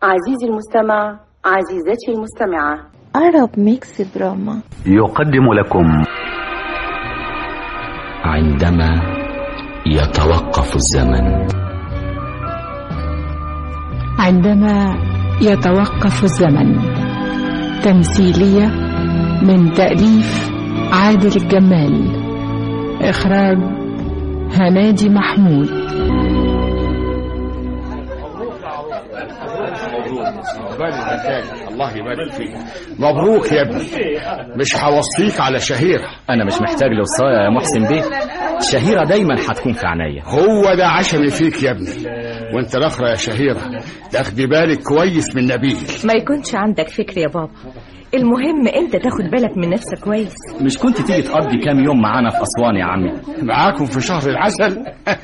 عزيزي المستمع، عزيزتي المستمعة، عرب ميكس دراما يقدم لكم عندما يتوقف الزمن. عندما يتوقف الزمن، تمثيلية من تأليف عادل الجمال، إخراج هنادي محمود. الله يبارك فيك. مبروك يا ابني. مش هوصيك على شهيرة. أنا مش محتاج لوصاية يا محسن بيه، شهيرة دايما هتكون في عناية. هو ده عشمي فيك يا ابني. وانت الأخرى يا شهيرة تاخدي بالك كويس من نبيل. ما يكونش عندك فكر يا بابا، المهم انت تاخد بالك من نفسك كويس. مش كنت تيجي تقضي كام يوم معانا في أسوان يا عمي؟ معاكم في شهر العسل؟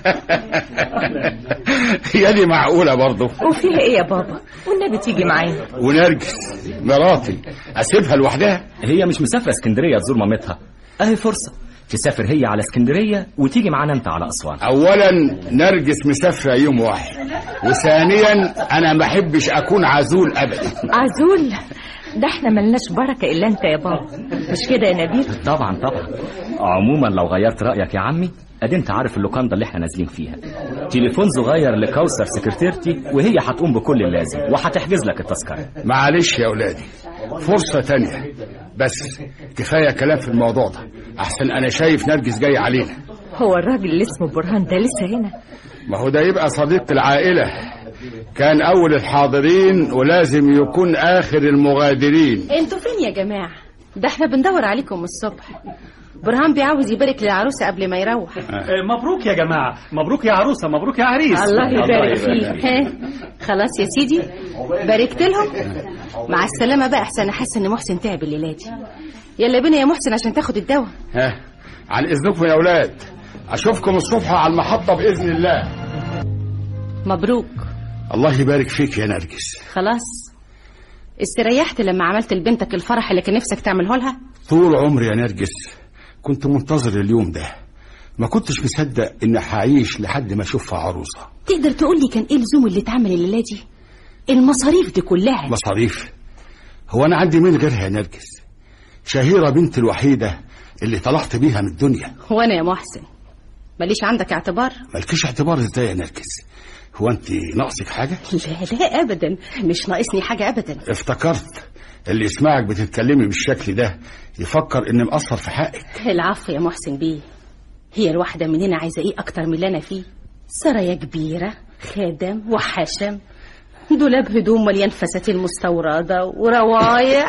هي دي معقولة برضو؟ وفيها ايه يا بابا؟ والنبي تيجي معانا. ونرجس مراتي اسيبها لوحدها؟ هي مش مسافرة اسكندرية تزور مامتها، اهي فرصة تسافر هي على اسكندرية وتيجي معانا انت على أسوان. اولا نرجس مسافرة يوم واحد، وثانيا انا ما احبش اكون عزول ابدا. عزول؟ ده احنا ملناش بركة الا انت يا بابا، مش كده يا نبيل؟ طبعا طبعا. عموما لو غيرت رأيك يا عمي، ادي انت عارف اللوكاندا اللي احنا نازلين فيها، تليفون صغير لكوثر سكرتيرتي وهي هتقوم بكل اللازم وهتحجز لك التذكرة. معلش يا اولادي، فرصة تانية، بس كفاية كلام في الموضوع ده، احسن انا شايف نرجس جاي علينا. هو الراجل اللي اسمه برهان ده لسه هنا؟ ما هو ده يبقى صديق العائلة، كان اول الحاضرين ولازم يكون اخر المغادرين. انتوا فين يا جماعة؟ ده احنا بندور عليكم الصبح. برهان بيعاوز يبارك للعروسة قبل ما يروح. مبروك يا جماعة، مبروك يا عروسة، مبروك يا عريس. الله يبارك فيك. خلاص يا سيدي باركت لهم. مع السلامة بقى، احسن احس ان محسن تعب الليلة دي. يلا بينا يا محسن عشان تاخد الدواء. عن اذنكم يا اولاد، اشوفكم الصبح على المحطة باذن الله. مبروك. الله يبارك فيك يا نرجس. خلاص استريحت لما عملت لبنتك الفرح اللي كان نفسك تعمله لها؟ طول عمري يا نرجس كنت منتظر اليوم ده، ما كنتش مصدق ان هعيش لحد ما اشوفها عروسة. تقدر تقول لي كان ايه لزوم اللي اتعمل الليلة دي؟ المصاريف دي كلها. مصاريف؟ هو انا عندي مين غيرها يا نرجس؟ شهيرة بنت الوحيدة اللي طلعت بيها من الدنيا. وانا يا محسن ماليش عندك اعتبار؟ مالكيش اعتبار ازاي يا نرجس؟ هو انت ناقصك حاجة؟ لا ابدا، مش ناقصني حاجة ابدا. افتكرت اللي يسمعك بتتكلمي بالشكل ده يفكر ان مقصر في حقك. العفو يا محسن بيه، هي الواحدة مننا عايزة ايه اكتر من اللي انا فيه؟ سرايا كبيرة، خادم وحشم، دولاب هدوم مليان فساتين مستوردة وروايح.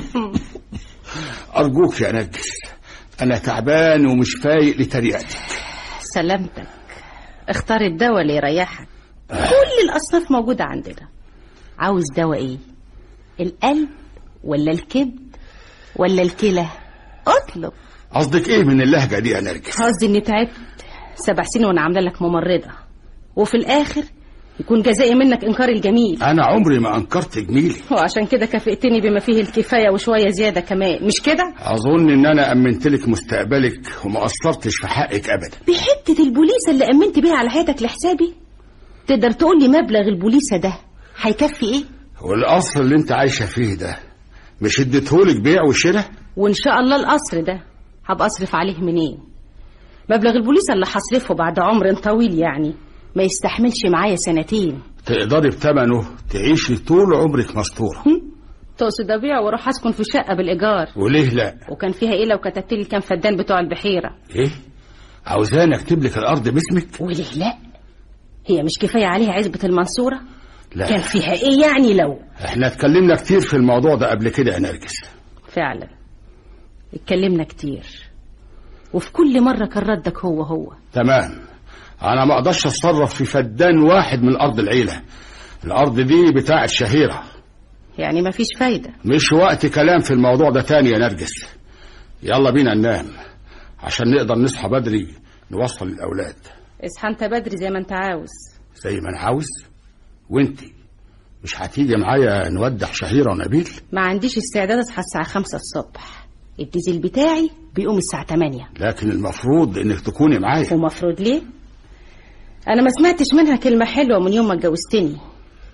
ارجوك يا نرجس، انا تعبان ومش فايق لتريقتك. سلامتك، اختار الدواء اللي يريحك. كل الاصناف موجودة عندنا. عاوز دواء ايه؟ القلب ولا الكبد ولا الكلى؟ اطلب. قصدك ايه من اللهجة دي يا نرجس؟ قصدي اني تعبت 7 سنين وانا عامله لك ممرضة، وفي الاخر يكون جزائي منك انكار الجميل. انا عمري ما انكرت جميلي، وعشان كده كافئتني بما فيه الكفاية وشوية زيادة كمان، مش كده؟ اظن ان انا امنتلك مستقبلك وما قصرتش في حقك ابدا. بحتة البوليسة اللي امنت بيها على حياتك لحسابي؟ تقدر تقول لي مبلغ البوليسة ده هيكفي ايه؟ والقصر اللي انت عايشة فيه ده مش اديتهولك بيع وشراء؟ وان شاء الله القصر ده هبقى اصرف عليه منين؟ مبلغ البوليسة اللي هصرفه بعد عمر طويل يعني ما يستحملش معايا 2 سنين. تقدري بثمنه تعيشي طول عمرك مستورة. تقصد ابيع واروح اسكن في شقة بالايجار؟ وليه لا؟ وكان فيها ايه لو كتبت لي كام فدان بتوع البحيرة؟ ايه؟ عاوزاني اكتب لك الارض باسمك؟ وليه لا؟ هي مش كفاية عليها عزبة المنصورة؟ لا. كان فيها ايه يعني لو؟ احنا اتكلمنا كتير في الموضوع ده قبل كده يا نرجس. فعلا اتكلمنا كتير، وفي كل مرة كان ردك هو. تمام، انا ما اقدرش اتصرف في فدان واحد من ارض العيلة. الارض دي بتاعة شهيرة. يعني ما فيش فايدة. مش وقت كلام في الموضوع ده تاني يا نرجس. يلا بينا ننام عشان نقدر نصحى بدري نوصل الاولاد. اصحى انت بدري زي ما انت عاوز. زي ما انا عاوز؟ وانتي مش هتيجي معايا نودع شهيرة ونبيل؟ ما عنديش استعداد اصحى الساعة 5 الصبح، الديزل بتاعي بيقوم الساعة 8. لكن المفروض انك تكوني معايا. ومفروض ليه؟ انا ما سمعتش منها كلمة حلوة من يوم ما اتجوزتني.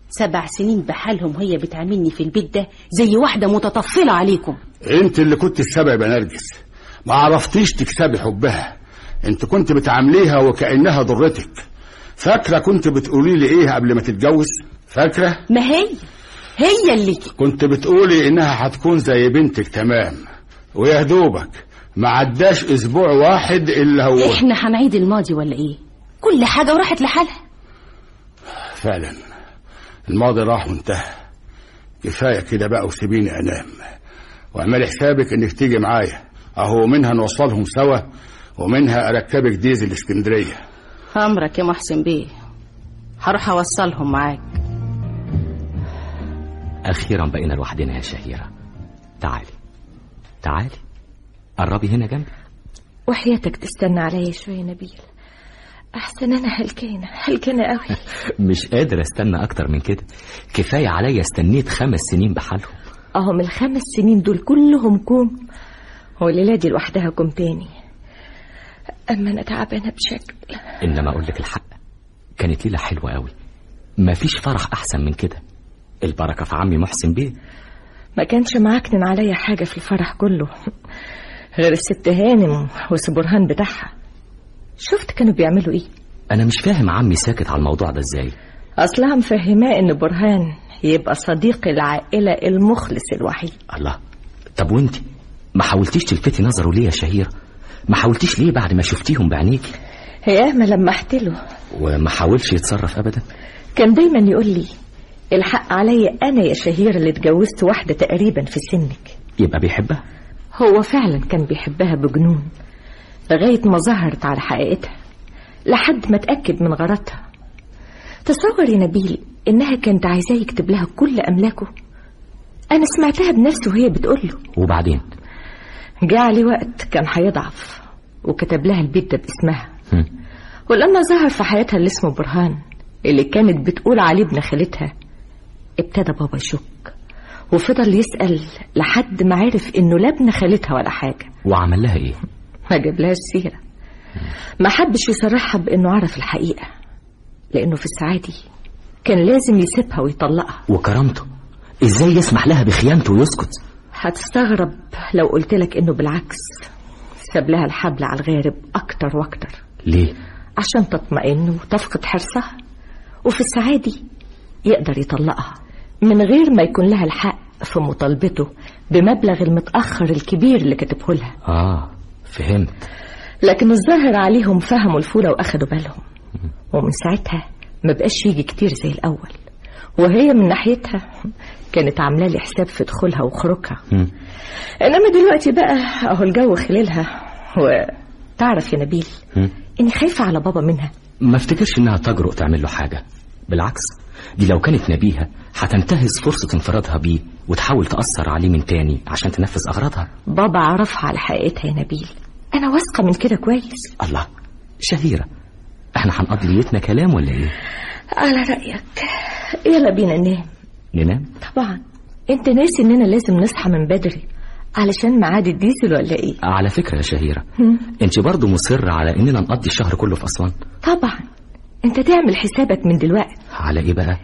7 سنين بحالهم هي بتعاملني في البيت ده زي واحدة متطفلة عليكم. انت اللي كنت السبب يا نرجس، ما عرفتيش تكسبي حبها. انت كنت بتعامليها وكأنها ضرتك. فاكرة كنت بتقولي لي ايه قبل ما تتجوز؟ فاكرة؟ ما هي اللي كنت بتقولي انها هتكون زي بنتك تمام، ويا دوبك ما عداش اسبوع واحد الا هو. احنا هنعيد الماضي ولا ايه؟ كل حاجة وراحت لحالها. فعلا الماضي راح وانتهى. كفاية كده بقى وسيبيني انام، واعملي حسابك انك تيجي معايا. اهو منها نوصلهم سوا ومنها اركبك ديزل اسكندرية. امرك يا محسن بيه، هروح اوصلهم معاك. اخيرا بقينا لوحدنا يا شهيرة. تعالي قربي هنا جنبي. وحياتك تستنى عليا شوية نبيل، احسن انا هلكانة قوي. مش قادر استنى اكتر من كده. كفاية عليا استنيت 5 سنين بحالهم. اهم ال5 سنين دول كلهم كوم، والليلة دي لوحدها كوم تاني. اما انا تعبانة بشكل. انما اقول لك الحق، كانت ليلة حلوة قوي. مفيش فرح احسن من كده. البركة في عمي محسن بيه. ما كانش معكنن عليا حاجة في الفرح كله غير الست هانم وسبرهان بتاعها. شفت كانوا بيعملوا ايه؟ انا مش فاهم عمي ساكت على الموضوع ده ازاي. اصلها مفهماه ان برهان يبقى صديق العائلة المخلص الوحيد. الله، طب وانتي ما حاولتيش تلفتي نظره ليه يا شهيرة؟ ما حاولتيش ليه بعد ما شفتيهم بعينيكي؟ هي ما لمحت له وما حاولش يتصرف ابدا. كان دايما يقول لي الحق عليا انا يا شهيرة اللي اتجوزت واحدة تقريبا في سنك. يبقى بيحبها؟ هو فعلا كان بيحبها بجنون لغاية ما ظهرت على حقيقتها، لحد ما اتأكد من غرضها. تصور يا نبيل انها كانت عايزاه يكتب لها كل املاكه. انا سمعتها بنفسي وهي بتقوله. وبعدين جاء عليه وقت كان هيضعف وكتب لها البيت ده باسمها. ولما ظهر في حياتها اللي اسمه برهان اللي كانت بتقول عليه ابن خالتها، ابتدى بابا يشك وفضل يسأل لحد ما عرف انه لا ابن خالتها ولا حاجة. وعمل لها ايه؟ ما جابلهاش سيرة، ما حبش يصرحها بانه عرف الحقيقة، لانه في الساعة دي كان لازم يسيبها ويطلقها. وكرامته ازاي يسمح لها بخيانته ويسكت؟ هتستغرب لو قلتلك انه بالعكس ساب لها الحبل على الغارب اكتر واكتر. ليه؟ عشان تطمئن وتفقد حرصها، وفي الساعة دي يقدر يطلقها من غير ما يكون لها الحق في مطالبته بمبلغ المتأخر الكبير اللي كتبه لها. فهمت. لكن الظاهر عليهم فهموا الفولة واخدوا بالهم، ومن ساعتها ما بقاش يجي كتير زي الأول. وهي من ناحيتها كانت عاملة لي حساب في دخولها وخروجها. إنما دلوقتي بقى أهو الجو خلالها. وتعرف يا نبيل إني خايفة على بابا منها. ما افتكرش إنها تجرؤ تعمل له حاجة، بالعكس دي لو كانت نبيهة هتنتهز فرصة انفرادها بيه وتحاول تأثر عليه من تاني عشان تنفذ أغراضها. بابا عرفها على حقيقتها يا نبيل، أنا واثقة من كده كويس. الله، شهيرة احنا هنقضي ليلتنا كلام ولا ايه؟ على رأيك يلا بينا ننام؟ طبعا. انت ناسي اننا لازم نصحى من بدري علشان ميعاد الديزل ولا ايه؟ على فكرة يا شهيرة، انت برضو مصرة على اننا نقضي الشهر كله في أسوان؟ طبعا. انت تعمل حسابك من دلوقتي. على ايه بقى؟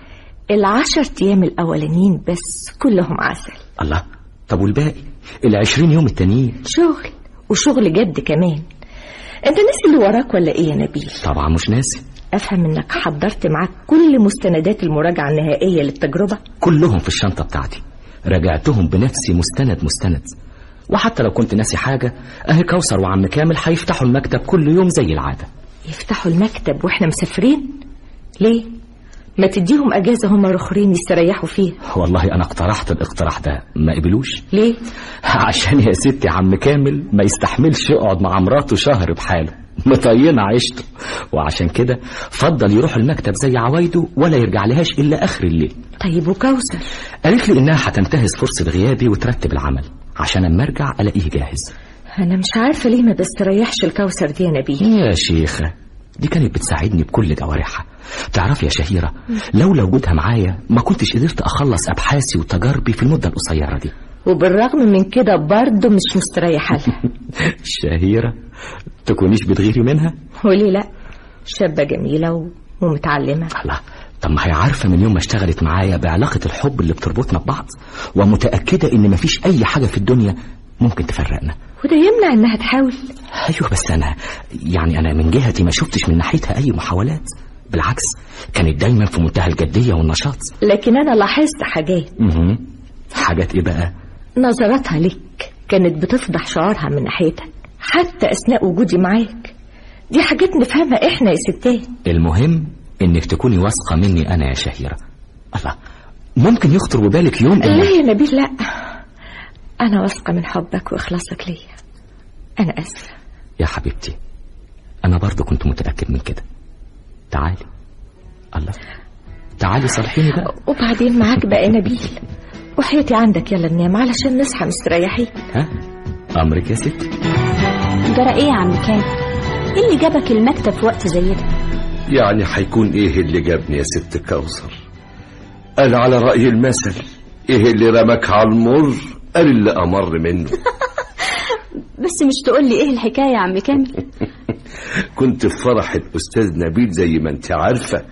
10 أيام الأولانيين بس كلهم عسل. الله، طب والباقي 20 يوم التانيين؟ شغل، وشغل جد كمان. انت ناسي اللي وراك ولا ايه يا نبيل؟ طبعا مش ناسي. افهم انك حضرت معاك كل مستندات المراجعة النهائية للتجربة؟ كلهم في الشنطة بتاعتي، راجعتهم بنفسي مستند. وحتى لو كنت ناسي حاجة، اهي كوثر وعم كامل هيفتحوا المكتب كل يوم زي العادة. يفتحوا المكتب واحنا مسافرين؟ ليه؟ ما تديهم اجازة هم رخرين يستريحوا فيه. والله انا اقترحت الاقتراح ده ما قبلوش. ليه؟ عشان يا ستي عم كامل ما يستحملش يقعد مع مراته شهر بحاله، مطينة عيشته، وعشان كده فضل يروح المكتب زي عوايده ولا يرجع لهاش الا اخر الليل. طيب وكوثر؟ قالت لي انها هتنتهز فرصة غيابي وترتب العمل عشان اما ارجع الاقيه جاهز. انا مش عارفة ليه ما بستريحش الكوثر دي يا نبيل. يا شيخة دي كانت بتساعدني بكل جوارحها. تعرف يا شهيرة، لولا وجودها معايا ما كنتش قدرت أخلص أبحاثي وتجاربي في المدة القصيرة دي. وبالرغم من كده برضه مش مستريحة لها. شهيرة تكونيش بتغيري منها؟ وليه لا، شابة جميلة ومتعلمة. الله، طب ما هي عارفة من يوم ما اشتغلت معايا بعلاقة الحب اللي بتربطنا ببعض، ومتأكدة ان مفيش اي حاجة في الدنيا ممكن تفرقنا. وده يمنع انها تحاول؟ ايوه بس انا من جهتي ما شفتش من ناحيتها اي محاولات، بالعكس كانت دايما في منتهى الجدية والنشاط. لكن انا لاحظت حاجات. حاجات ايه بقى؟ نظراتها ليك كانت بتفضح شعورها من ناحيتك حتى اثناء وجودي معاك. دي حاجات نفهمها احنا يا ستات. المهم انك تكوني واثقة مني انا يا شهيرة. الله، ممكن يخطر ببالك يوم لا يا نبيل، لا، انا واثقة من حبك واخلاصك ليا. انا اسفة يا حبيبتي، انا برضو كنت متأكد من كده. تعالي، الله تعالي صالحيني بقى. وبعدين معاك بقى يا نبيل، وحياتي عندك، يلا ننام علشان نصحى مستريحين. ها، امرك يا ست. جرى ايه يا عم كامل؟ ايه اللي جابك المكتب في وقت زي ده؟ يعني هيكون ايه اللي جابني يا ست كوثر؟ قال على رأي المثل، ايه اللي رمك على المر قال اللي امر منه. بس مش تقول لي ايه الحكايه يا عم كامل؟ كنت في فرح الاستاذ نبيل زي ما انت عارفه.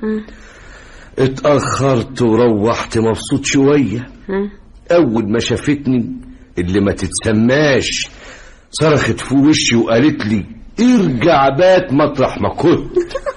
اتاخرت وروحت مبسوط شويه. اول ما شافتني اللي ما تتسماش صرخت في وشي وقالت لي ارجع بات مطرح ما كنت.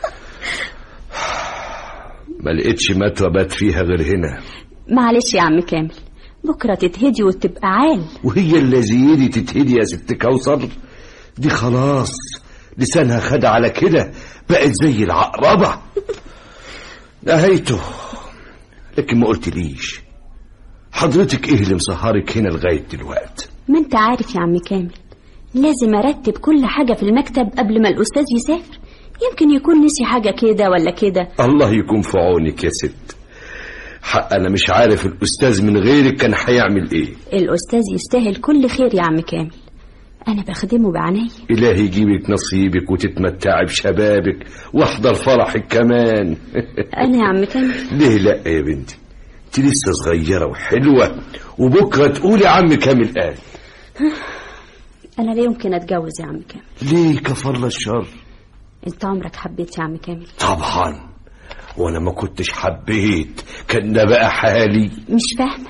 ما لقيتش متوى بات فيها غير هنا. معلش يا عم كامل، بكره تتهدي وتبقى عال. وهي اللي دي تتهدي يا ست كوثر؟ دي خلاص لسانها خد على كده، بقت زي العقربة. نهيته. لكن ما قلتليش حضرتك ايه اللي مسهرك هنا لغاية دلوقتي؟ ما انت عارف يا عم كامل، لازم ارتب كل حاجة في المكتب قبل ما الاستاذ يسافر. يمكن يكون نسي حاجة كده ولا كده. الله يكون في عونك يا ست. حق انا مش عارف الاستاذ من غيرك كان هيعمل ايه. الاستاذ يستاهل كل خير يا عم كامل، انا بخدمه بعناية. الهي يجيبك نصيبك وتتمتعي بشبابك واحضر فرحك كمان. انا يا عم كامل؟ ليه لا يا بنتي، انت لسه صغيرة وحلوة، وبكرة تقولي عم كامل قال. انا لا يمكن اتجوز يا عم كامل. ليه كفر الله الشر؟ انت عمرك حبيت يا عم كامل؟ طبعا، وانا ما كنتش حبيت كان ده بقى حالي. مش فاهمة.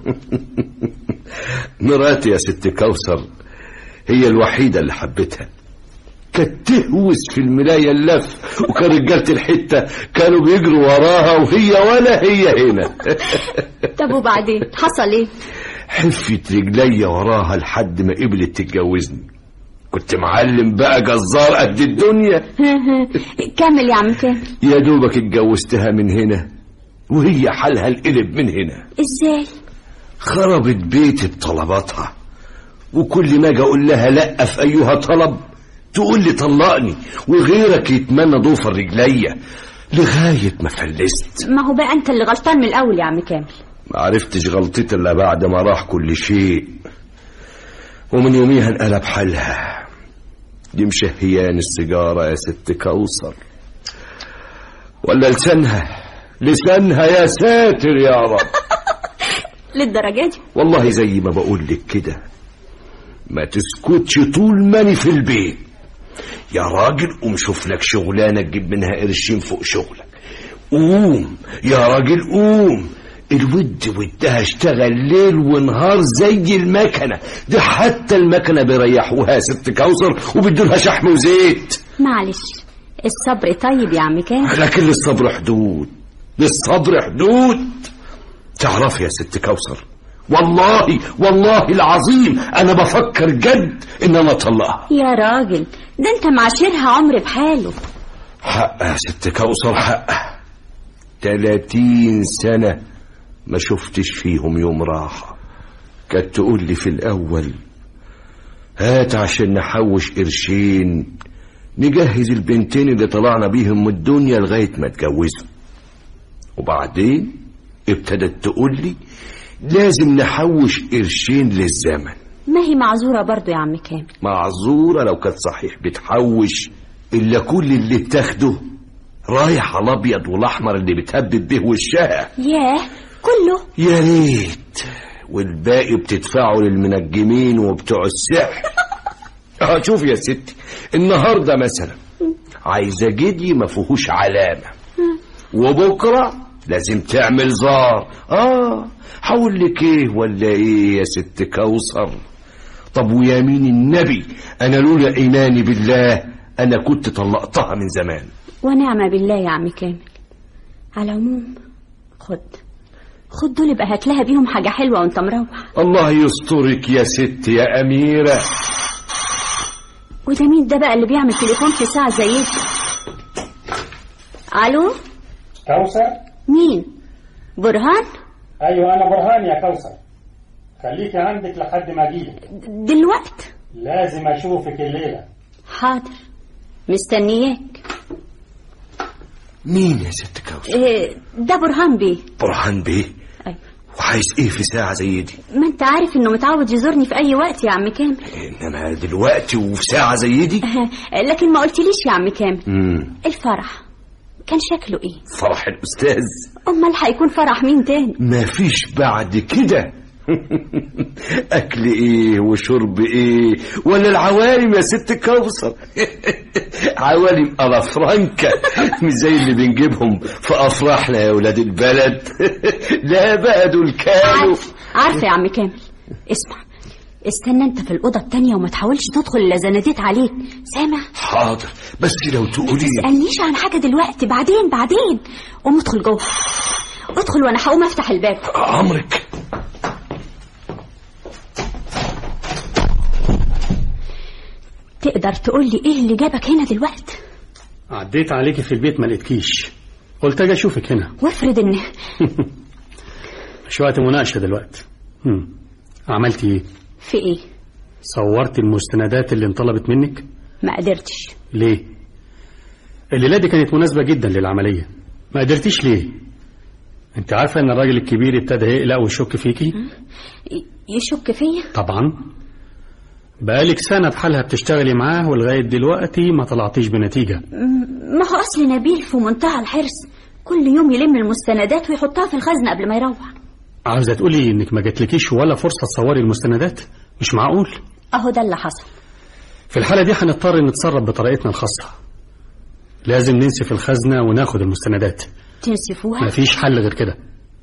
مراتي يا ست كوثر هي الوحيدة اللي حبيتها. كانت تهوس في الملاية اللف، وكان رجالة الحتة كانوا بيجروا وراها وهي ولا هي هنا. طب وبعدين حصل ايه؟ حفت رجلي وراها لحد ما قبلت تتجوزني. كنت معلم بقى جزار قد الدنيا. كمل يا عم كامل. يا دوبك اتجوزتها من هنا وهي حالها القلب من هنا. ازاي؟ خربت بيتي بطلباتها، وكل ما اجي اقول لها لا في ايها طلب تقول لي طلقني وغيرك يتمنى ضوفر رجليا، لغايه ما فلست. ما هو بقى انت اللي غلطان من الاول يا عم كامل. ما عرفتش غلطتي الا بعد ما راح كل شيء، ومن يوميها انقلب حالها. دي مشهيان السيجاره يا ست كوثر، ولا لسانها يا ساتر يا رب. للدرجه دي؟ والله زي ما بقول لك كده، ما تسكتش طول ماني في البيت. يا راجل قوم شوف لك شغلانه تجيب منها قرشين فوق شغلك. قوم يا راجل قوم. الود ودها اشتغل ليل ونهار زي المكنه دي، حتى المكنه بيريحوها ست كوثر وبيدولها شحم وزيت. معلش الصبر طيب يا عم كامل. لكن للصبر حدود، للصبر حدود. تعرف يا ست كوثر، والله العظيم انا بفكر جد ان انا اطلقها. يا راجل ده انت معاشرها عمر بحاله. حق يا ست كوثر، حق. 30 سنة ما شفتش فيهم يوم راحة. كانت تقول لي في الاول هات عشان نحوش قرشين نجهز البنتين اللي طلعنا بيهم من الدنيا لغاية ما اتجوزوا. وبعدين ابتدت تقول لي لازم نحوش قرشين للزمن. ما هي معذورة برضو يا عم كامل. معذورة لو كانت صحيح بتحوش، إلا كل اللي بتاخده رايح على الأبيض والأحمر اللي بتهبب به وشها. ياه كله؟ يا ريت، والباقي بتدفعه للمنجمين وبتوع السحر. شوف يا ستي، النهاردة مثلا عايزة جدي ما فيهوش علامة، وبكرة لازم تعمل زار. حول لك ايه ولا ايه يا ست كوثر؟ طب ويمين النبي انا لولا ايماني بالله انا كنت طلقتها من زمان. ونعم بالله يا عم كامل. على العموم خد دول بقى هات لها بيهم حاجة حلوة وانت مروح. الله يسترك يا ست يا أميرة. وده مين ده بقى اللي بيعمل تليفون في ساعة زي دي؟ الو كوثر؟ مين؟ برهان؟ ايوه انا برهان يا كوثر. خليكي عندك لحد ما اجيلك. دلوقت؟ لازم اشوفك الليلة. حاضر مستنياك. مين يا ست كوثر؟ ده برهان بيه. برهان بيه؟ أيوة. وعايز ايه في ساعة زي دي؟ ما انت عارف انه متعود يزورني في اي وقت يا عم كامل. انما دلوقتي وفي ساعة زي دي؟ لكن ما قلتليش يا عم كامل. الفرح كان شكله ايه؟ فرح الأستاذ. امال هيكون فرح مين تاني؟ مفيش بعد كده. أكل إيه وشرب إيه ولا العوالم يا ست كوثر؟ عوالم ألافرانكا مش زي اللي بنجيبهم في أفراحنا يا ولاد البلد. لا بقى دول كانوا. عارفة يا عم كامل، اسمع استنى انت في الأوضة التانية وما تحاولش تدخل إلا زناديت عليك، سامع؟ حاضر بس لو تقولي. ما تسألنيش عن حاجة دلوقتي، بعدين قوم ادخل جوه. ادخل وانا هقوم افتح الباب. أمرك. تقدر تقول لي ايه اللي جابك هنا دلوقتي؟ عديت عليكي في البيت ما لقيتكيش، قلت اجي اشوفك هنا. وافرض ان مش وقت مناقشه دلوقتي. عملتي ايه؟ في ايه؟ صورت المستندات اللي انطلبت منك؟ ما قدرتش. ليه؟ الليله دي كانت مناسبه جدا للعمليه، ما قدرتيش ليه؟ انت عارفه ان الراجل الكبير ابتدى يقلق ويشك فيكي؟ يشك فيا؟ طبعا. بقالك سنة بحالها بتشتغلي معاه ولغاية دلوقتي ما طلعتيش بنتيجة. ما هو أصل نبيل في منتهى الحرص، كل يوم يلم المستندات ويحطها في الخزنة قبل ما يروح. عاوزة تقولي إنك ما جاتلكيش ولا فرصة تصوري المستندات؟ مش معقول. أهو ده اللي حصل. في الحالة دي هنضطر نتصرف بطريقتنا الخاصة. لازم ننسف الخزنة وناخد المستندات. تنسفوها؟ مفيش حل غير كده،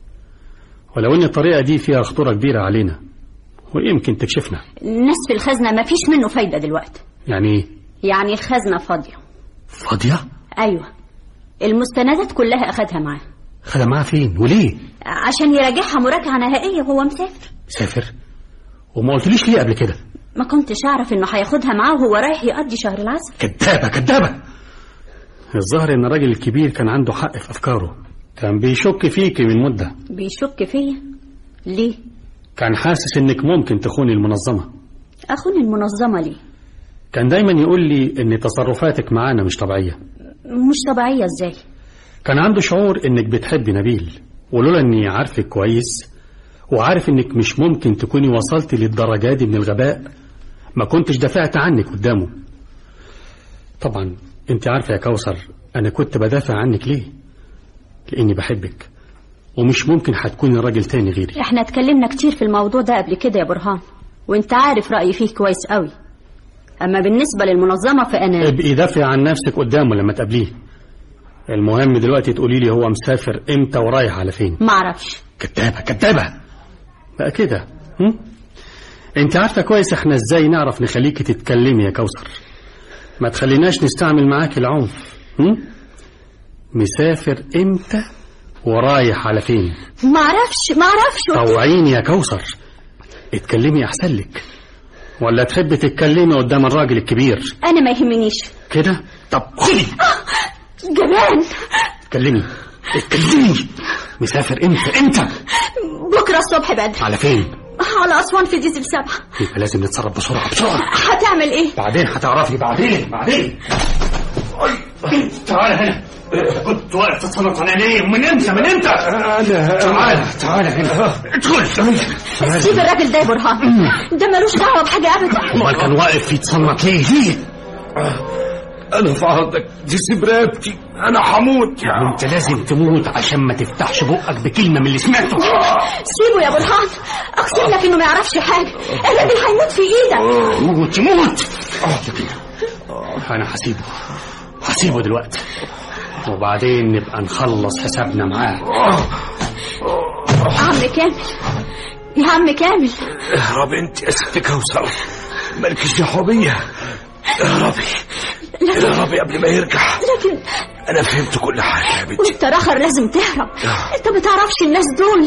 ولو إن الطريقة دي فيها خطورة كبيرة علينا ويمكن تكشفنا. نسف الخزنة ما فيش منه فايدة دلوقتي. يعني ايه؟ يعني الخزنة فاضية. فاضية؟ أيوة، المستندات كلها أخدها معاه. أخدها معاه فين وليه؟ عشان يراجعها مراجعة نهائية وهو مسافر. سافر؟ وما قلتليش ليه قبل كده؟ ما كنتش أعرف إنه هياخدها معاه وهو رايح يقضي شهر العسل. كدابة. الظاهر إن الراجل الكبير كان عنده حق في أفكاره، كان بيشك فيكي من مدة. بيشك فيا؟ ليه؟ كان حاسس إنك ممكن تخوني المنظمة. أخون المنظمة ليه؟ كان دايما يقول لي إن تصرفاتك معانا مش طبيعية. مش طبيعية إزاي؟ كان عنده شعور إنك بتحبي نبيل، ولولا إني عارفك كويس وعارف إنك مش ممكن تكوني وصلتي للدرجة دي من الغباء ما كنتش دافعت عنك قدامه. طبعا أنت عارفة يا كوثر أنا كنت بدافع عنك ليه؟ لأني بحبك ومش ممكن هتكوني راجل تاني غيري. احنا اتكلمنا كتير في الموضوع ده قبل كده يا برهان، وانت عارف رأيي فيه كويس قوي. اما بالنسبة للمنظمة فانا ابقي دافع عن نفسك قدامه لما تقابليه. المهم دلوقتي تقولي لي هو مسافر امتى ورايح على فين. ما اعرفش. كدابة بقى كده. انت عارفة كويس احنا ازاي نعرف نخليكي تتكلمي يا كوثر. ما تخليناش نستعمل معاك العنف. مسافر امتى ورايح على فين؟ ما اعرفش. طوعيني يا كوثر، اتكلمي احسن لك. ولا تحبي تتكلمي قدام الراجل الكبير؟ انا ما يهمنيش كده. طب خدي. جبان. اتكلمي. مسافر امتى؟ بكره الصبح بدري. على فين؟ على أسوان في ديزل 7. يبقى لازم نتصرف بسرعة. هتعمل ايه؟ بعدين هتعرفي. بعدين تعال هنا. كنت واقف تتصنط على ليه؟ من امتى؟ تعال هنا. ادخل. سيب الراجل ده يا برهان، ده ملوش دعوة بحاجة أبدا. امال كان واقف يتصنط ليه؟ أنا في عرضك دي سبرابتي، أنا هموت. يعني أنت لازم تموت عشان ما تفتحش بقك بكلمة من اللي سمعته. سيبه يا برهان، أقسم لك إنه ما يعرفش حاجة. الراجل هيموت في إيدك. موت. أنا هسيبه دلوقتي وبعدين نبقى نخلص حسابنا معاه. عم كامل، يا عم كامل، اهربي انت يا ست كوثر، مالكش حبية. اهربي اهربي قبل ما يرجع. لكن انا فهمت كل حاجة يا بنتي. وانت الاخر لازم تهرب. انت ما تعرفش الناس دول.